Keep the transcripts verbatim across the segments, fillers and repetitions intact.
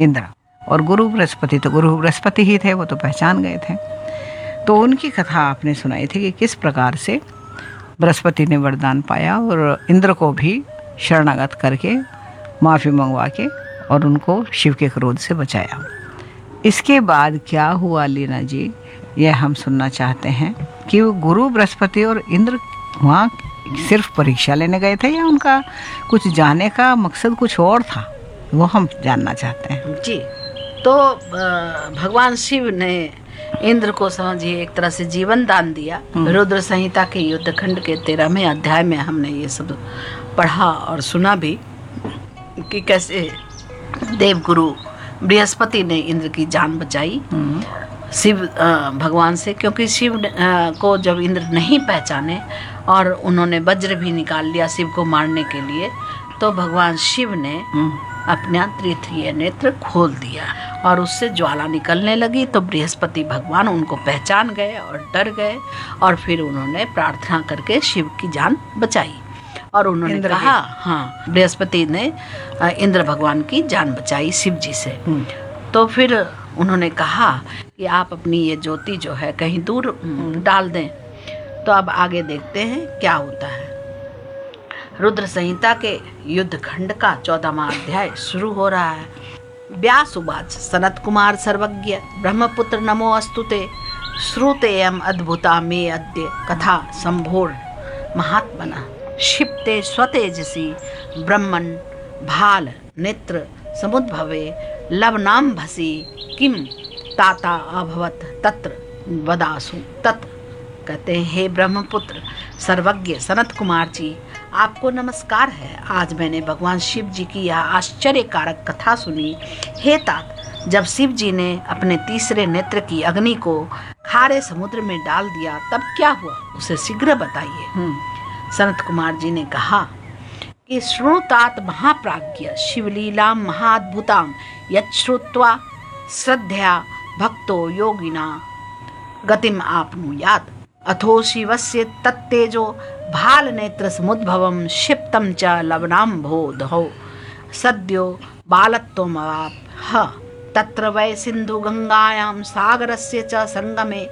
इंद्र, और गुरु बृहस्पति, तो गुरु बृहस्पति ही थे, वो तो पहचान गए थे। तो उनकी कथा आपने सुनाई थी कि किस प्रकार से बृहस्पति ने वरदान पाया और इंद्र को भी शरणागत करके माफ़ी मंगवा के और उनको शिव के क्रोध से बचाया। इसके बाद क्या हुआ लीना जी, यह हम सुनना चाहते हैं कि वो गुरु बृहस्पति और इंद्र वहाँ सिर्फ परीक्षा लेने गए थे या उनका कुछ जाने का मकसद कुछ और था, वो हम जानना चाहते हैं। जी, तो भगवान शिव ने इंद्र को समझिए एक तरह से जीवन दान दिया। रुद्र संहिता के युद्ध खंड के तेरहवें अध्याय में हमने ये सब पढ़ा और सुना भी कि कैसे देवगुरु बृहस्पति ने इंद्र की जान बचाई शिव भगवान से, क्योंकि शिव को जब इंद्र नहीं पहचाने और उन्होंने वज्र भी निकाल लिया शिव को मारने के लिए, तो भगवान शिव ने अपना त्रिनेत्रीय नेत्र खोल दिया और उससे ज्वाला निकलने लगी। तो बृहस्पति भगवान उनको पहचान गए और डर गए और फिर उन्होंने प्रार्थना करके शिव की जान बचाई और उन्होंने कहा, हाँ, बृहस्पति ने इंद्र भगवान की जान बचाई शिव जी से। तो फिर उन्होंने कहा कि आप अपनी ये ज्योति जो है कहीं दूर डाल दें। तो अब आगे देखते हैं क्या होता है। रुद्र संहिता के युद्ध खंड का चौदहवां अध्याय शुरू हो रहा है। व्यास उवाच सनत कुमार सर्वज्ञ ब्रह्मपुत्र नमो अस्तुते श्रुतेयम अद्भुता मे अद्य कथा संभोर महात्मना क्षिप्ते स्वतेजसी ब्रह्मन् भाल नेत्र समुद्भवे लवनाम्भसी किम ताता अभवत तत्र वदासु तत्। कहते हैं, हे ब्रह्मपुत्र सर्वज्ञ सनत कुमार जी, आपको नमस्कार है। आज मैंने भगवान शिव जी की यह आश्चर्यकारक कथा सुनी। हे तात, जब शिव जी ने अपने तीसरे नेत्र की अग्नि को खारे समुद्र में डाल दिया तब क्या हुआ, उसे शीघ्र बताइए। सनत कुमार जी ने कहा कि श्रुतात महाप्राज्ञ शिवलीला महाद्भुताम यच्छ्रुत्वा श्रद्धया भक्तो योगिना गतिम आपनुयात् अथो शिवस्य तत्तेजो भाल नेत्र समुद्भवम क्षिप्तम च लवनाम्भोधौ सद्यो बालत्वमवाप ह तत्र वै सिंधु गंगायां सागरस्य च संगमे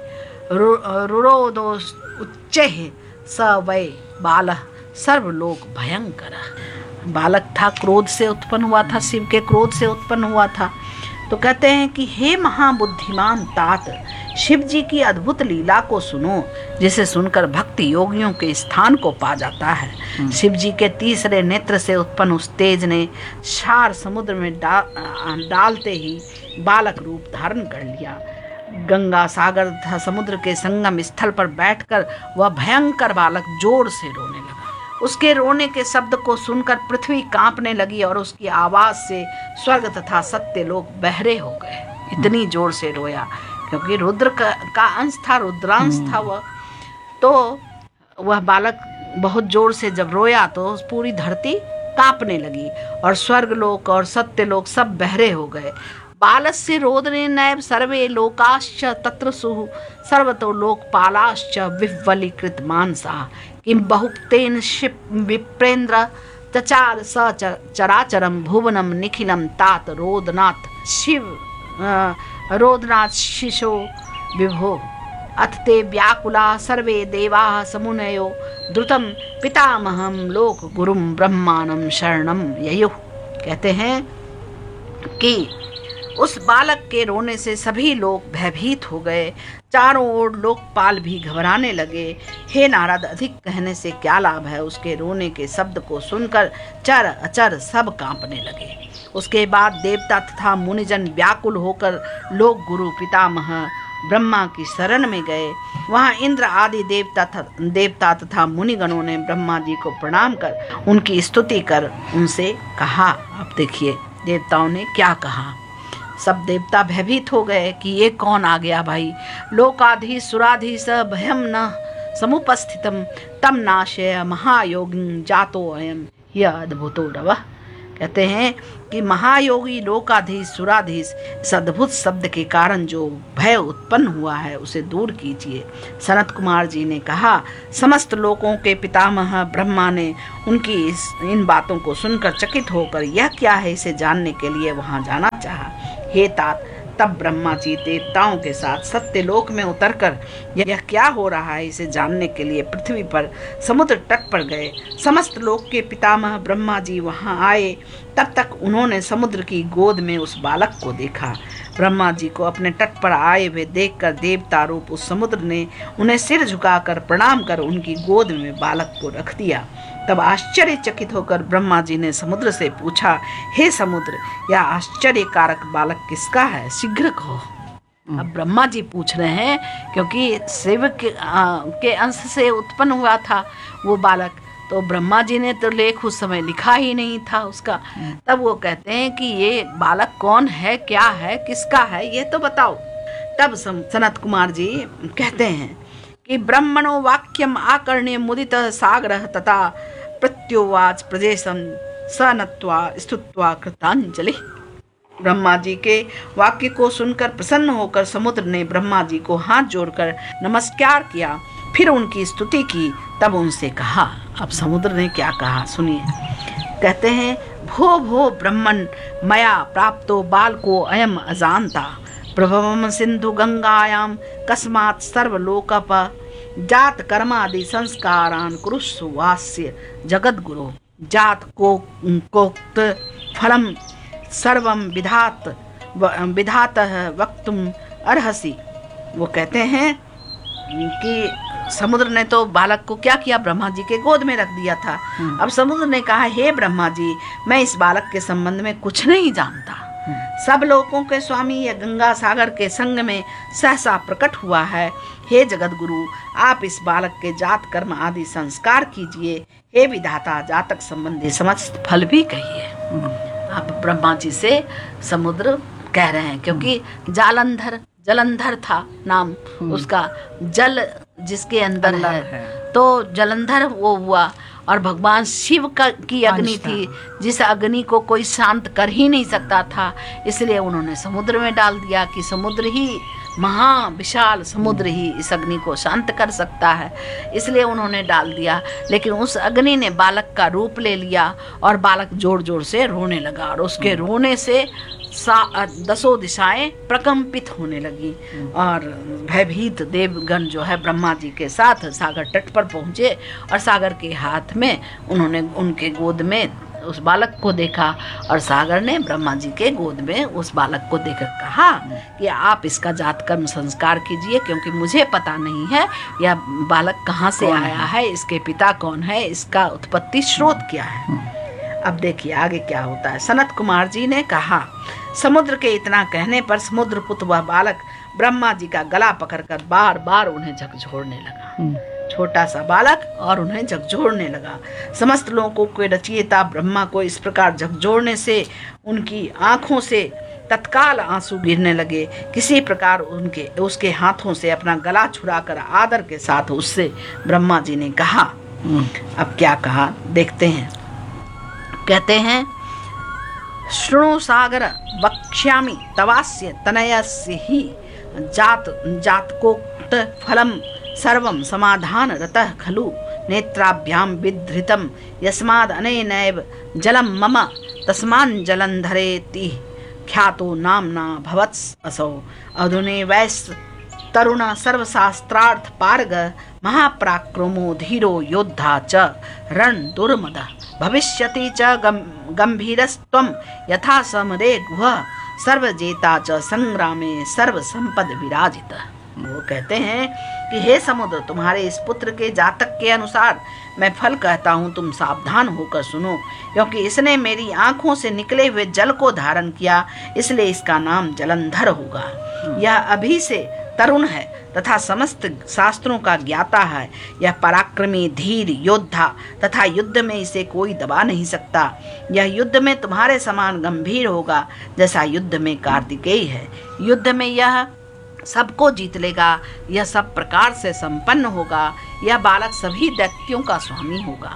रुरोदो उच्चैः स वै बालः सर्वलोक भयंकर। बालक था, क्रोध से उत्पन्न हुआ था, शिव के क्रोध से उत्पन्न हुआ था। तो कहते हैं कि हे महाबुद्धिमान तात, शिव जी की अद्भुत लीला को सुनो, जिसे सुनकर भक्ति योगियों के स्थान को पा जाता है। शिव जी के तीसरे नेत्र से उत्पन्न उस तेज ने क्षार समुद्र में डा, डालते ही बालक रूप धारण कर लिया। गंगा सागर तथा समुद्र के संगम स्थल पर बैठकर वह भयंकर बालक जोर से रोने लगा। उसके रोने के शब्द को सुनकर पृथ्वी कांपने लगी और उसकी आवाज से स्वर्ग तथा सत्य लोग बहरे हो गए। इतनी जोर से रोया क्योंकि रुद्र का, का अंश था, रुद्रांश था वह। तो वह बालक बहुत जोर से जब रोया तो पूरी धरती कांपने लगी और स्वर्ग लोक और सत्य लोक सब बहरे हो गए। बालस्य रोदने नैव सर्वे लोकाश्च तत्र सुः सर्वतो लोकपालाश्च विह्वलीकृत मानसा किं बहुक्तेन शिव विप्रेन्द्र चचार स चराचरम भुवनम निखिलम तात रोदनाथ शिव रोदनाथ शिशो विभो अथ ते व्याकुला सर्वे देवाः समुनयो द्रुतम पितामहम लोक गुरुम ब्रह्माणम शरणम ययुः। कहते हैं कि उस बालक के रोने से सभी लोग भयभीत हो गए, चारों ओर लोकपाल भी घबराने लगे। हे नारद, अधिक कहने से क्या लाभ है। उसके रोने के शब्द को सुनकर चर अचर सब कांपने लगे। उसके बाद देवता तथा मुनिजन व्याकुल होकर लोक गुरु पितामह ब्रह्मा की शरण में गए। वहां इंद्र आदि देवता देवता तथा मुनिगणों ने ब्रह्मा जी को प्रणाम कर उनकी स्तुति कर उनसे कहा। अब देखिए देवताओं ने क्या कहा। सब देवता भयभीत हो गए कि ये कौन आ गया भाई। लोकाधीश सुराधीश भयम न समुपस्थितम तम नाशय महायोगिं जातो अयम यह अद्भुतो रवः। कहते हैं कि महायोगी लोकाधीश सुराधीश इस अद्भुत शब्द के कारण जो भय उत्पन्न हुआ है उसे दूर कीजिए। सनत कुमार जी ने कहा, समस्त लोकों के पितामह ब्रह्मा ने उनकी इस इन बातों को सुनकर चकित होकर यह क्या है इसे जानने के लिए वहां जाना चाहा। हे तात, तब ब्रह्मा जी देवताओं के साथ सत्यलोक में उतरकर यह क्या हो रहा है इसे जानने के लिए पृथ्वी पर समुद्र तट पर गए। समस्त लोक के पितामह ब्रह्मा जी वहां आए, तब तक उन्होंने समुद्र की गोद में उस बालक को देखा। ब्रह्मा जी को अपने तट पर आए हुए देखकर देवता रूप उस समुद्र ने उन्हें सिर झुकाकर प्रणाम कर उनकी गोद में बालक को रख दिया। तब आश्चर्यचकित होकर ब्रह्मा जी ने समुद्र से पूछा, हे समुद्र, यह आश्चर्यकारक बालक किसका है? शीघ्र कहो। अब ब्रह्मा जी पूछ रहे हैं क्योंकि शिव के, आ, के अंश से उत्पन्न हुआ था वो बालक, तो ब्रह्मा जी ने तो लेख उस समय लिखा ही नहीं था उसका। तब वो कहते हैं कि ये बालक कौन है, क्या है, किसका है, ये तो बताओ। तब सनत कुमार जी कहते हैं कि ब्रह्मणो वाक्यम आकर्ण्य मुदित सागर तथा प्रत्योवाच प्रजेशम स नत्वा स्तुत्वा कृतांजलि। ब्रह्मा जी के वाक्य को सुनकर प्रसन्न होकर समुद्र ने ब्रह्मा जी को हाथ जोड़कर नमस्कार किया, फिर उनकी स्तुति की। तब उनसे कहा, अब समुद्र ने क्या कहा सुनिए। कहते हैं, भो भो ब्रह्मन मया प्राप्तो बालको अयम अजानता प्रभवम सिंधु गंगायाम कस्मात् सर्वलोकप जात कर्मादि संस्कारान कुरुस्व वास्य जगत गुरु जात को कोक्त फलम सर्वम विधात विधात वक्तुम अर्हसि। वो कहते हैं कि समुद्र ने तो बालक को क्या किया, ब्रह्मा जी के गोद में रख दिया था। अब समुद्र ने कहा, हे ब्रह्मा जी, मैं इस बालक के संबंध में कुछ नहीं जानता। सब लोगों के स्वामी यह गंगा सागर के संग में सहसा प्रकट हुआ है। हे जगत गुरु, आप इस बालक के जात कर्म आदि संस्कार कीजिए। हे विधाता, जातक संबंधी समस्त फल भी कहिए। अब ब्रह्मा जी से समुद्र कह रहे हैं, क्योंकि जालंधर जलंधर था नाम उसका, जल जिसके अंदर है, है तो जलंधर वो हुआ। और भगवान शिव का की अग्नि थी, जिस अग्नि को कोई शांत कर ही नहीं सकता था, इसलिए उन्होंने समुद्र में डाल दिया कि समुद्र ही, महा विशाल समुद्र ही इस अग्नि को शांत कर सकता है, इसलिए उन्होंने डाल दिया। लेकिन उस अग्नि ने बालक का रूप ले लिया और बालक जोर जोर से रोने लगा, और उसके रोने से दसों दिशाएं प्रकंपित होने लगी। और भयभीत देवगण जो है ब्रह्मा जी के साथ सागर तट पर पहुंचे, और सागर के हाथ में उन्होंने उनके गोद में उस बालक को देखा, और सागर ने ब्रह्मा जी के गोद में उस बालक को देखकर कहा कि आप इसका जात कर्म संस्कार कीजिए, क्योंकि मुझे पता नहीं है यह बालक कहाँ से आया है, इसके पिता कौन है, इसका उत्पत्ति स्रोत क्या है। अब देखिए आगे क्या होता है। सनत कुमार जी ने कहा, समुद्र के इतना कहने पर समुद्र पुत्र वह बालक ब्रह्मा जी का गला पकड़कर बार बार उन्हें झकझोरने लगा। छोटा सा बालक और उन्हें झकझोरने लगा। समस्त लोगों के रचयिता ब्रह्मा को इस प्रकार झकझोरने से उनकी आंखों से तत्काल आंसू गिरने लगे। किसी प्रकार उनके उसके हाथों से अपना गला छुड़ाकर आदर के साथ उससे ब्रह्मा जी ने कहा। अब क्या कहा देखते हैं। कहते हैं, शृणु सागर वक्ष्यामि तवास्य तनयस्य ही जात जातकोक्त फलम सर्वं समाधान रतः खलु नेत्राभ्याम विधृतं यस्माद् अनेनैव जलं मम तस्मान् जलंधरेति ख्यातो नाम्ना भवत्स असौ अधुने वैस तरुण सर्वशास्त्रार्थ पारग महापराक्रमो धीरो योद्धा च रण दुर्मद भविष्यति च गंभीरस्त्वं यथा समरे गुह सर्वजेता च संग्रामे सर्व संपद विराजित। वो कहते हैं कि हे समुद्र, तुम्हारे इस पुत्र के जातक के अनुसार मैं फल कहता हूँ, तुम सावधान होकर सुनो, क्योंकि इसने मेरी आंखों से निकले हुए जल को धारण किया, इसलिए इसका नाम जलंधर होगा। यह अभी से तरुण है तथा समस्त शास्त्रों का ज्ञाता है। यह पराक्रमी धीर योद्धा तथा युद्ध में इसे कोई दबा नहीं सकता। यह युद्ध में तुम्हारे समान गंभीर होगा जैसा युद्ध में कार्तिकेय है। युद्ध में यह सबको जीत लेगा, यह सब प्रकार से संपन्न होगा। यह बालक सभी दैत्यों का स्वामी होगा।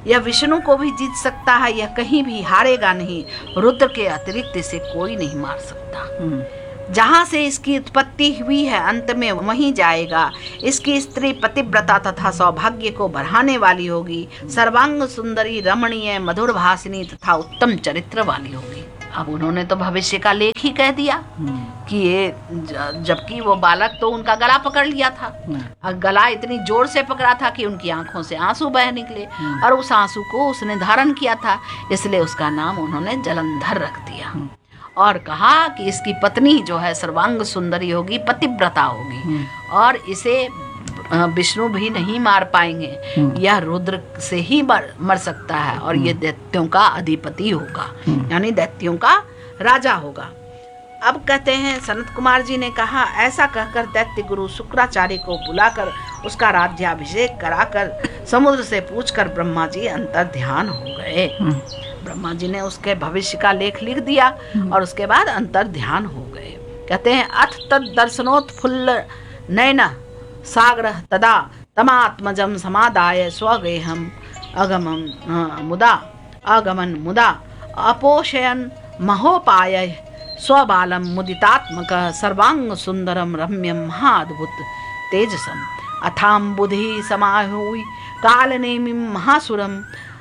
यह विष्णु को भी जीत सकता है, यह कहीं भी हारेगा नहीं। रुद्र के अतिरिक्त इसे कोई नहीं मार सकता। जहाँ से इसकी उत्पत्ति हुई है अंत में वहीं जाएगा। इसकी स्त्री पतिव्रता तथा सौभाग्य को बढ़ाने वाली होगी, सर्वांग सुंदरी, रमणीय, मधुर भाषिनी तथा उत्तम चरित्र वाली होगी। अब उन्होंने तो भविष्य का लेख ही कह दिया कि ये, जबकि वो बालक तो उनका गला पकड़ लिया था, और गला इतनी जोर से पकड़ा था कि उनकी आंखों से आंसू बह निकले, और उस आंसू को उसने धारण किया था, इसलिए उसका नाम उन्होंने जलंधर रख दिया। और कहा कि इसकी पत्नी जो है सर्वांग सुंदरी होगी, पतिव्रता होगी, और इसे विष्णु भी नहीं मार पाएंगे। यह रुद्र से ही मर, मर सकता है, और ये दैत्यों का अधिपति होगा, यानी दैत्यों का राजा होगा। अब कहते हैं सनत कुमार जी ने कहा, ऐसा कहकर दैत्य गुरु शुक्राचार्य को बुलाकर उसका राज्याभिषेक कराकर समुद्र से पूछकर ब्रह्मा जी अंतर ध्यान हो गए। ब्रह्मा जी ने उसके भविष्य का लेख लिख दिया और उसके बाद अंतर ध्यान हो गए। कहते हैं अथ तद दर्शनोत्फुल्ल नयन सागर तदा तमात्मजम समादाय स्वगेहम अगमम मुदा अगमन मुदा अपोषयन महोपाय स्वबालम मुदितात्मक सर्वांग सुंदरम रम्यम महाद्भुत तेजसम अथाम बुद्धि समाहुई कालनेमि महासुरम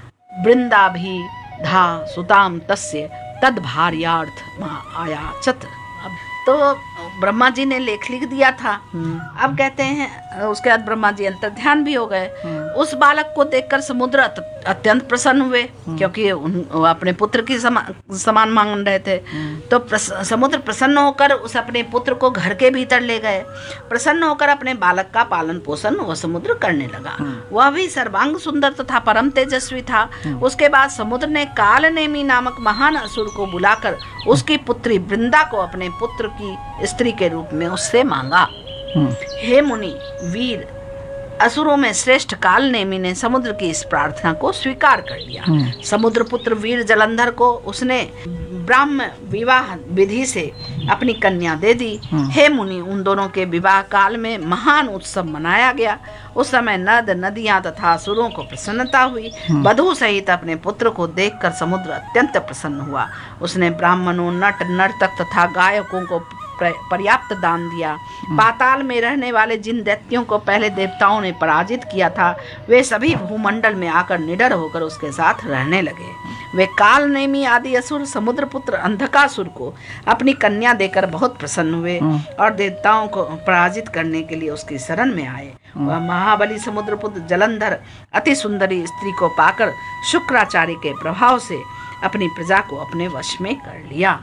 वृंदाभि धा सुताम तस्य तद भार्यार्थ आयाचत। अब तो ब्रह्मा जी ने लेख लिख दिया था। अब कहते हैं उसके बाद ब्रह्मा जी अंतर ध्यान भी हो गए। उस बालक को देखकर समुद्र अत्यंत प्रसन्न हुए, क्योंकि उन अपने पुत्र की समा, समान मांग रहे थे। तो प्रस, समुद्र प्रसन्न होकर उस अपने पुत्र को घर के भीतर ले गए। प्रसन्न होकर अपने बालक का पालन पोषण वह समुद्र करने लगा। वह भी सर्वांग सुंदर तथा परम तेजस्वी था। उसके बाद समुद्र ने कालनेमी नामक महान असुर को बुलाकर उसकी पुत्री वृंदा को अपने पुत्र की स्त्री के रूप में उससे मांगा। हे मुनि वीर, असुरों में श्रेष्ठ कालनेमी ने समुद्र की इस प्रार्थना को स्वीकार कर लिया। समुद्र पुत्र वीर जलंधर को उसने ब्राह्म विवाह विधि से अपनी कन्या दे दी। हे मुनि, उन दोनों के विवाह काल में महान उत्सव मनाया गया। उस समय नद नदियां तथा असुरों को प्रसन्नता हुई। वधू सहित अपने पुत्र को देखकर समुद्र अत्यंत प्रसन्न हुआ। उसने ब्राह्मणों, नट नर्तक तथा गायकों को पर्याप्त दान दिया। पाताल में रहने वाले जिन दैत्यों को पहले देवताओं ने पराजित किया था, वे सभी भूमंडल में आकर निडर होकर उसके साथ रहने लगे। वे कालनेमी आदि असुर समुद्रपुत्र अंधकासुर को अपनी कन्या देकर बहुत प्रसन्न हुए और देवताओं को पराजित करने के लिए उसकी शरण में आए। वह महाबली समुद्रपुत्र जलंधर अति सुंदरी स्त्री को पाकर शुक्राचार्य के प्रभाव से अपनी प्रजा को अपने वश में कर लिया।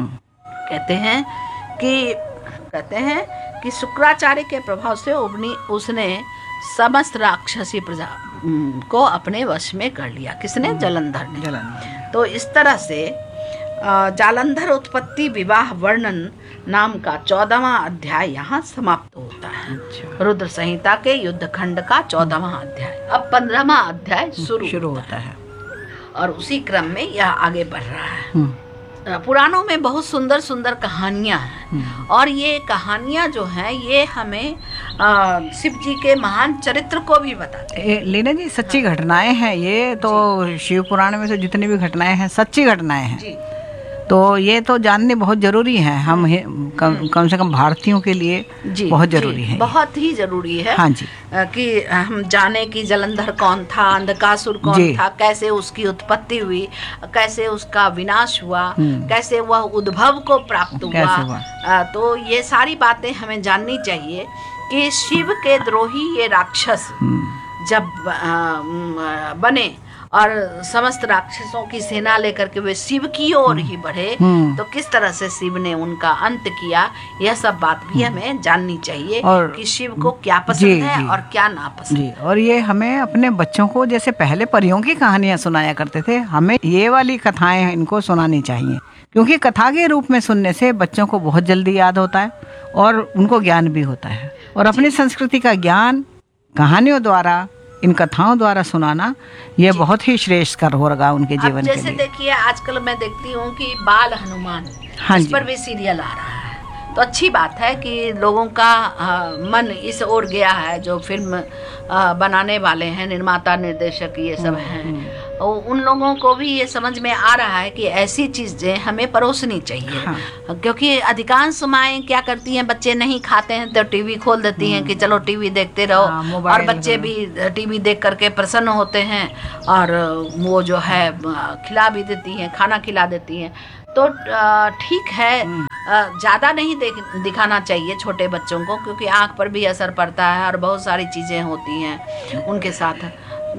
कहते हैं कि कहते हैं कि शुक्राचार्य के प्रभाव से उबनी उसने समस्त राक्षसी प्रजा को अपने वश में कर लिया। किसने? जलंधर ने। जलंधर। तो इस तरह से जालंधर उत्पत्ति विवाह वर्णन नाम का चौदहवां अध्याय यहाँ समाप्त होता है। अच्छा। रुद्र संहिता के युद्ध खंड का चौदहवां अध्याय। अब पंद्रहवां अध्याय शुरू शुरू होता है और उसी क्रम में यह आगे बढ़ रहा है। पुराणों में बहुत सुंदर सुंदर कहानियां हैं और ये कहानियां जो हैं ये हमें आ, शिव जी के महान चरित्र को भी बताते हैं। लीना जी, सच्ची घटनाएं हैं ये तो। शिव पुराण में तो जितनी भी घटनाएं हैं सच्ची घटनाएं हैं जी। तो ये तो जानने बहुत जरूरी है। हम कम, कम से कम भारतीयों के लिए जी, बहुत जरूरी है। बहुत ही जरूरी है। हाँ जी। कि हम जाने कि जलंधर कौन था, अंधकासुर कौन था, कैसे उसकी उत्पत्ति हुई, कैसे उसका विनाश हुआ, कैसे वह उद्भव को प्राप्त हुआ, हुआ। तो ये सारी बातें हमें जाननी चाहिए कि शिव के द्रोही ये राक्षस जब बने और समस्त राक्षसों की सेना लेकर के वे शिव की ओर ही बढ़े, तो किस तरह से शिव ने उनका अंत किया, यह सब बात भी हमें जाननी चाहिए और कि शिव को क्या पसंद जी, है जी, और क्या नापसंद जी। और ये हमें अपने बच्चों को जैसे पहले परियों की कहानियां सुनाया करते थे, हमें ये वाली कथाएं इनको सुनानी चाहिए, क्योंकि कथा के रूप में सुनने से बच्चों को बहुत जल्दी याद होता है और उनको ज्ञान भी होता है। और अपनी संस्कृति का ज्ञान कहानियों द्वारा, इन कथाओं द्वारा सुनाना ये बहुत ही श्रेष्ठ कर होगा उनके जीवन के लिए। जैसे देखिए आजकल मैं देखती हूँ कि बाल हनुमान, हाँ, इस पर भी सीरियल आ रहा है, तो अच्छी बात है कि लोगों का आ, मन इस ओर गया है, जो फिल्म आ, बनाने वाले हैं, निर्माता निर्देशक ये सब हैं, और उन लोगों को भी ये समझ में आ रहा है कि ऐसी चीज़ें हमें परोसनी चाहिए। हाँ। क्योंकि अधिकांश माएँ क्या करती हैं, बच्चे नहीं खाते हैं तो टीवी खोल देती हैं कि चलो टीवी देखते रहो। हाँ, और बच्चे भी टीवी देख करके प्रसन्न होते हैं और वो जो है खिला भी देती हैं, खाना खिला देती हैं। तो ठीक है, ज़्यादा नहीं देख दिखाना चाहिए छोटे बच्चों को, क्योंकि आँख पर भी असर पड़ता है और बहुत सारी चीज़ें होती हैं उनके साथ।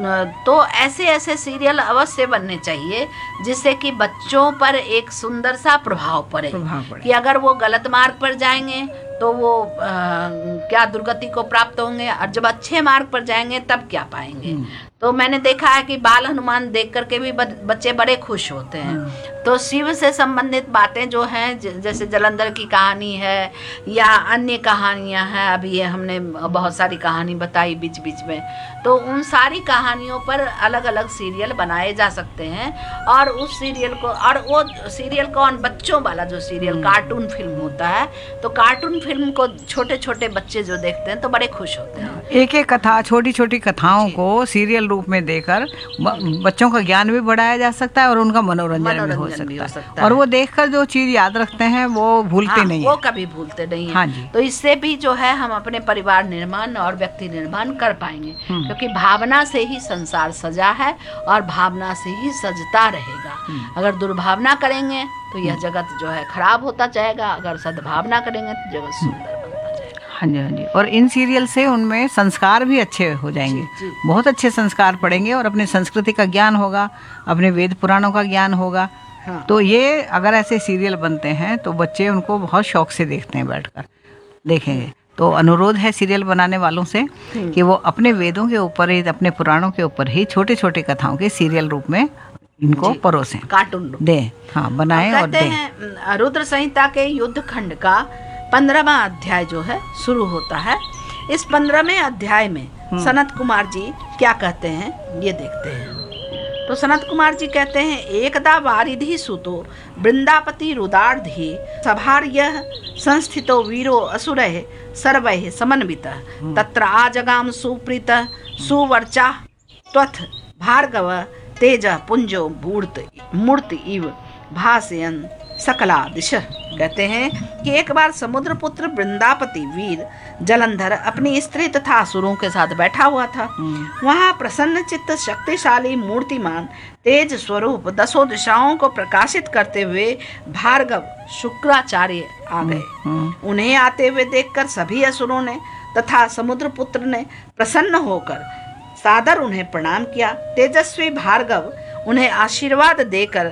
तो ऐसे ऐसे सीरियल अवश्य बनने चाहिए जिससे कि बच्चों पर एक सुंदर सा प्रभाव पड़े, प्रभाव पड़े। कि अगर वो गलत मार्ग पर जाएंगे तो वो आ, क्या दुर्गति को प्राप्त होंगे, और जब अच्छे मार्ग पर जाएंगे तब क्या पाएंगे। तो मैंने देखा है कि बाल हनुमान देख करके भी बच्चे बड़े खुश होते हैं। तो शिव से संबंधित बातें जो हैं, जैसे जलंधर की कहानी है या अन्य कहानियां हैं, अभी ये हमने बहुत सारी कहानी बताई बीच बीच में, तो उन सारी कहानियों पर अलग अलग सीरियल बनाए जा सकते हैं। और उस सीरियल को, और वो सीरियल कौन, बच्चों वाला जो सीरियल कार्टून फिल्म होता है, तो कार्टून फिल्म को छोटे छोटे बच्चे जो देखते हैं तो बड़े खुश होते हैं। एक एक कथा, छोटी छोटी कथाओं को सीरियल रूप में देकर बच्चों का ज्ञान भी बढ़ाया जा सकता है और उनका मनोरंजन, मनोरंजन भी हो सकता, भी हो सकता है। और वो देखकर जो चीज याद रखते हैं वो भूलते हाँ, नहीं, वो कभी भूलते नहीं है। हाँ जी। तो इससे भी जो है हम अपने परिवार निर्माण और व्यक्ति निर्माण कर पाएंगे, क्योंकि भावना से ही संसार सजा है और भावना से ही सजता रहेगा। अगर दुर्भावना करेंगे तो यह जगत जो है खराब होता जाएगा, अगर सद्भावना करेंगे तो जगत सुंदर बनता जाएगा। हाँ जी, हाँ जी। और इन सीरियल से उनमें संस्कार भी अच्छे हो जाएंगे, जी, जी। बहुत अच्छे संस्कार पड़ेंगे और अपनी संस्कृति का ज्ञान होगा, अपने वेद पुराणों का ज्ञान होगा। हाँ। तो ये अगर ऐसे सीरियल बनते हैं तो बच्चे उनको बहुत शौक से देखते हैं, बैठकर देखेंगे। तो अनुरोध है सीरियल बनाने वालों से कि वो अपने वेदों के ऊपर ही, अपने पुराणों के ऊपर ही छोटे छोटे कथाओं के सीरियल रूप में इनको परोसें, कार्टून दें, हाँ बनाएं और दें। हैं रुद्र संहिता के युद्ध खंड का पंद्रहवां अध्याय जो है शुरू होता है। इस पंद्रहवें अध्याय में सनत कुमार जी क्या कहते हैं ये देखते हैं। तो सनत कुमार जी कहते हैं, एकदा वारिधि सुतो वृंदापति रुदार्धि सभार्यः संस्थितो वीरो असुरैः सर्वैः समन्वितः तत्र आजगाम सुप्रीतः सुवर्चा त्वथ भार्गव तेज पुंजो मूर्त मूर्त इव भासयन सकला दिश। कहते हैं कि एक बार समुद्र पुत्र वृंदापति वीर जलंधर अपनी स्त्री तथा असुरों के साथ बैठा हुआ था। वहाँ प्रसन्न चित्त शक्तिशाली मूर्तिमान तेज स्वरूप दसों दिशाओं को प्रकाशित करते हुए भार्गव शुक्राचार्य आ गए। उन्हें आते हुए देखकर सभी असुरों ने तथा समुद्र पुत्र ने प्रसन्न होकर सादर उन्हें प्रणाम किया। तेजस्वी भार्गव उन्हें आशीर्वाद देकर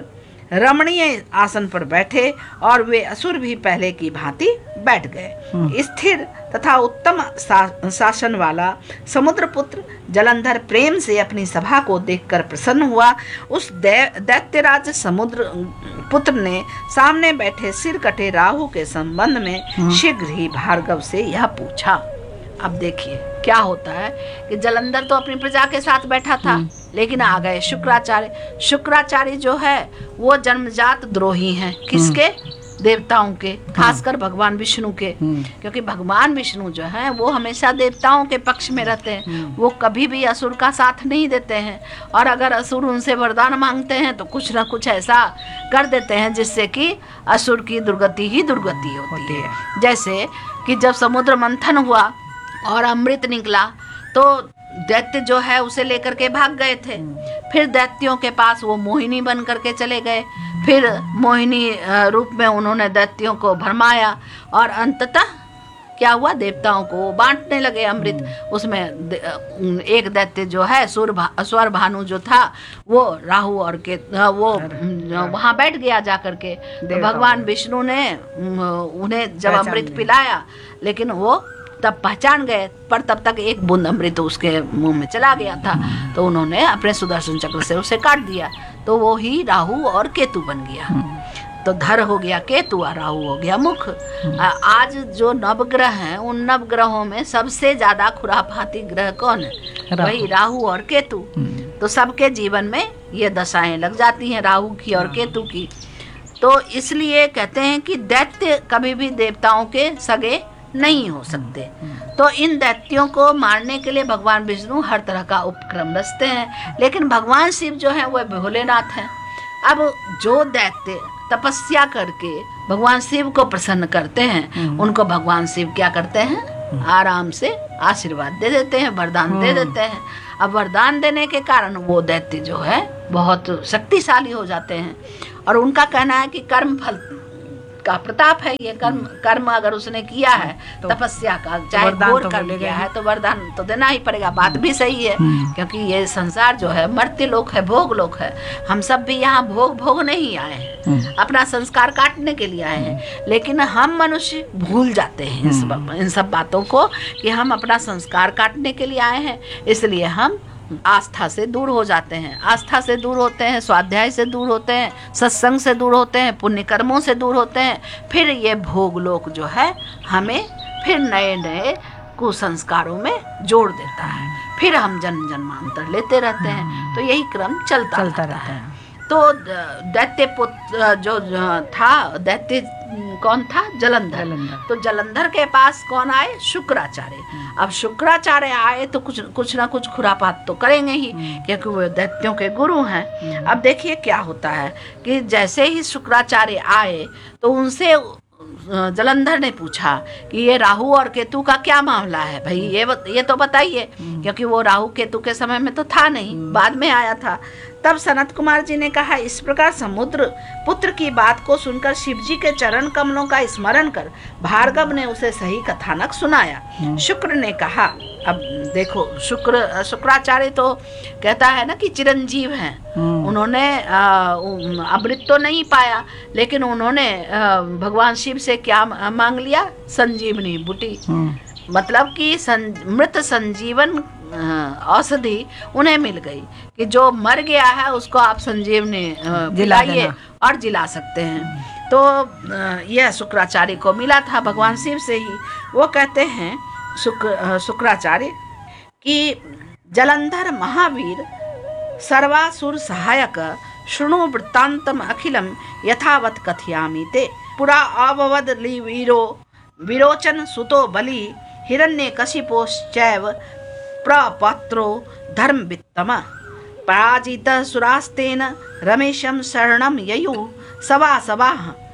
रमणीय आसन पर बैठे और वे असुर भी पहले की भांति बैठ गए। स्थिर तथा उत्तम सा, शासन वाला समुद्रपुत्र जलंधर प्रेम से अपनी सभा को देखकर प्रसन्न हुआ। उस दैत्यराज समुद्र पुत्र ने सामने बैठे सिर कटे राहु के संबंध में शीघ्र ही भार्गव से यह पूछा। अब देखिए क्या होता है कि जलंधर तो अपनी प्रजा के साथ बैठा था, लेकिन आ गए शुक्राचार्य। शुक्राचार्य जो है वो जन्मजात द्रोही हैं। किसके? देवताओं के, खासकर भगवान विष्णु के। क्योंकि भगवान विष्णु जो है वो हमेशा देवताओं के पक्ष में रहते हैं, वो कभी भी असुर का साथ नहीं देते हैं। और अगर असुर उनसे वरदान मांगते हैं तो कुछ ना कुछ ऐसा कर देते हैं जिससे कि असुर की दुर्गति ही दुर्गति होती है। जैसे कि जब समुद्र मंथन हुआ और अमृत निकला तो दैत्य जो है उसे लेकर के भाग गए थे। फिर दैत्यों के पास वो मोहिनी बन करके चले गए। फिर मोहिनी रूप में उन्होंने दैत्यों को भरमाया और अंततः क्या हुआ, देवताओं को वो बांटने लगे अमृत। उसमें एक दैत्य जो है स्वर भानु जो था वो राहु और के वो वहाँ बैठ गया जा करके। तो भगवान विष्णु ने उन्हें जब अमृत पिलाया, लेकिन वो तब पहचान गए, पर तब तक एक बूंद अमृत उसके मुंह में चला गया था। तो उन्होंने अपने सुदर्शन चक्र से उसे काट दिया, तो वो ही राहु और केतु बन गया। तो धर हो गया केतु और राहु हो गया मुख। आज जो नवग्रह हैं उन नवग्रहों में सबसे ज्यादा खुराफाती ग्रह कौन है? वही राहु और केतु। तो सबके जीवन में ये दशाएं लग जाती हैं राहु की और केतु की। तो इसलिए कहते हैं कि दैत्य कभी भी देवताओं के सगे नहीं हो सकते। तो इन दैत्यों को मारने के लिए भगवान विष्णु हर तरह का उपक्रम रचते हैं, लेकिन भगवान शिव जो है वह भोलेनाथ हैं। अब जो दैत्य तपस्या करके भगवान शिव को प्रसन्न करते हैं, उनको भगवान शिव क्या करते हैं, आराम से आशीर्वाद दे देते हैं, वरदान दे देते हैं। अब वरदान देने के कारण वो दैत्य जो है बहुत शक्तिशाली हो जाते हैं, और उनका कहना है कि कर्म फल का प्रताप है ये। कर्म कर्म अगर उसने किया है तो तपस्या का, चाहे घोर तो कर्म किया है तो वरदान तो देना ही पड़ेगा। बात भी सही है, क्योंकि ये संसार जो है मर्त्य लोक है, भोग लोक है। हम सब भी यहाँ भोग भोग नहीं आए हैं, अपना संस्कार काटने के लिए आए हैं, लेकिन हम मनुष्य भूल जाते हैं इन सब इन सब बातों को कि हम अपना संस्कार काटने के लिए आए हैं। इसलिए हम आस्था से दूर हो जाते हैं, आस्था से दूर होते हैं, स्वाध्याय से दूर होते हैं, सत्संग से दूर होते हैं, पुण्य कर्मों से दूर होते हैं। फिर ये भोग लोक जो है हमें फिर नए नए कुसंस्कारों में जोड़ देता है, फिर हम जन्म जन्मांतर लेते रहते हैं। तो यही क्रम चलता चलता रहता है। तो दैत्य पुत्र जो था, दैत्य कौन था, जलंधर। तो जलंधर के पास कौन आए, शुक्राचार्य। अब शुक्राचार्य आए तो कुछ कुछ ना कुछ खुरापात तो करेंगे ही, क्योंकि वो दैत्यों के गुरु हैं। अब देखिए क्या होता है कि जैसे ही शुक्राचार्य आए तो उनसे जलंधर ने पूछा कि ये राहु और केतु का क्या मामला है भाई, ये ये तो बताइए, क्योंकि वो राहु केतु के समय में तो था नहीं, बाद में आया था। तब सनत कुमार जी ने कहा, इस प्रकार समुद्र पुत्र की बात को सुनकर शिव जी के चरण कमलों का स्मरण कर भार्गव ने उसे सही कथानक सुनाया। शुक्र ने कहा, अब देखो शुक्र शुक्राचार्य तो कहता है ना कि चिरंजीव हैं, उन्होंने अमृत तो नहीं पाया, लेकिन उन्होंने आ, भगवान शिव से क्या मांग लिया, संजीवनी बूटी, मतलब कि सं, मृत संजीवन औषधि उन्हें मिल गई कि जो मर गया है उसको आप संजीवनी दिलाइए और जिला सकते हैं। तो यह शुक्राचार्य को मिला था भगवान शिव से ही। वो कहते हैं शुक्र शुक्राचार्य कि जलंधर महावीर सर्वासुर सहायक शृणु वृत्तांतम अखिलम यथावत कथयामि ते। पुरा अववद वीरो विरोचन सुतो बलि हिरण्यकशिपोश्चैव प्रपत्रो धर्मवित्तम पराजित सुरास्तेन रमेशम शरणम ययु सवा सवा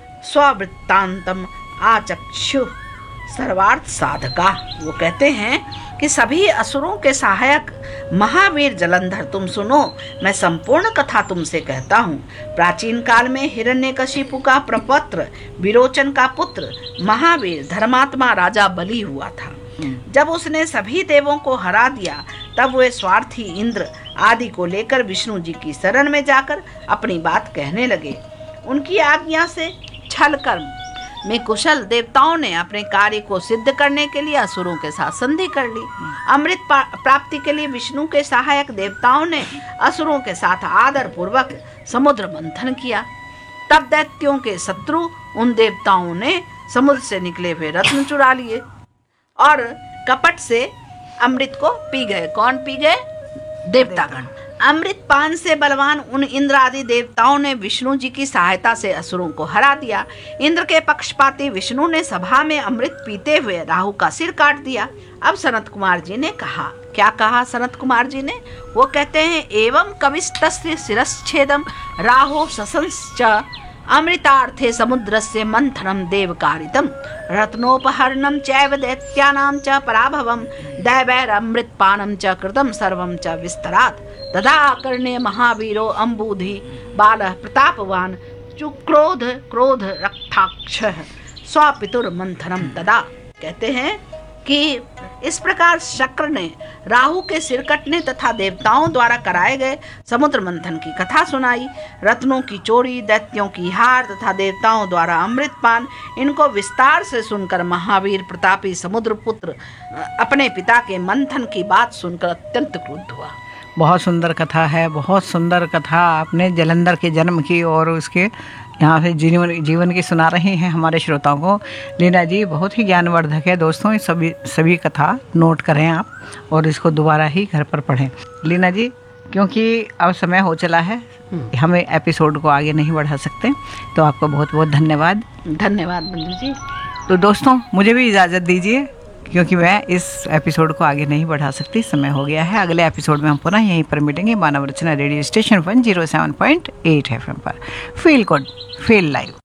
स्ववृत्तांतम आचक्षु सर्वार्थ साधका। वो कहते हैं कि सभी असुरों के सहायक महावीर जलंधर, तुम सुनो, मैं संपूर्ण कथा तुमसे कहता हूँ। प्राचीन काल में हिरण्यकशिपु का प्रपत्र विरोचन का पुत्र महावीर धर्मात्मा राजा बलि हुआ था। जब उसने सभी देवों को हरा दिया, तब वे स्वार्थी इंद्र आदि को लेकर विष्णु जी की शरण में जाकर अपनी बात कहने लगे। उनकी आज्ञा से छल कर्म में कुशल देवताओं ने अपने कार्य को सिद्ध करने के लिए असुरों के साथ संधि कर ली। अमृत प्राप्ति के लिए विष्णु के सहायक देवताओं ने असुरों के साथ आदर पूर्वक समुद्र मंथन किया। तब दैत्यों के शत्रु उन देवताओं ने समुद्र से निकले हुए रत्न चुरा लिए और कपट से अमृत को पी गए। कौन पी गए? देवतागण। अमृत पान से बलवान उन इंद्र आदि देवताओं ने विष्णु जी की सहायता से असुरों को हरा दिया। इंद्र के पक्षपाती विष्णु ने सभा में अमृत पीते हुए राहु का सिर काट दिया। अब सनत कुमार जी ने कहा, क्या कहा सनत कुमार जी ने? वो कहते हैं, एवं कविस्तस्य शिरश्छेदम राहो ससंश्च अमृतार्थे समुद्रस्य मंथनम देवकारितम रत्नोपहरणम चैव दैत्यानां च पराभवम दैवैरमृतपानं च कृतं सर्वं च विस्तरात् तदा कर्णे महावीरो अम्बुधि बालः प्रतापवान चुक्रोध क्रोध रक्ताक्षः स्वपितुर मंथनम तदा। कहते हैं कि इस प्रकार शक्र ने राहु के सिर कटने तथा देवताओं द्वारा कराए गए समुद्र मंथन की कथा सुनाई। रत्नों की चोरी, दैत्यों की हार तथा देवताओं द्वारा अमृतपान, इनको विस्तार से सुनकर महावीर प्रतापी समुद्र पुत्र अपने पिता के मंथन की बात सुनकर अत्यंत क्रुद्ध हुआ। बहुत सुंदर कथा है, बहुत सुंदर कथा आपने जलंधर के जन्म की और उसके यहाँ से जीवन जीवन की सुना रही हैं हमारे श्रोताओं को। लीना जी बहुत ही ज्ञानवर्धक है दोस्तों, सभी सभी कथा नोट करें आप और इसको दोबारा ही घर पर पढ़ें। लीना जी क्योंकि अब समय हो चला है, हमें एपिसोड को आगे नहीं बढ़ा सकते। तो आपका बहुत बहुत धन्यवाद। धन्यवाद बंधु जी। तो दोस्तों मुझे भी इजाज़त दीजिए, क्योंकि मैं इस एपिसोड को आगे नहीं बढ़ा सकती, समय हो गया है। अगले एपिसोड में हम पुनः यहीं पर मिलेंगे, मानव रचना radio station one zero seven point eight F M पर। Feel good, feel live.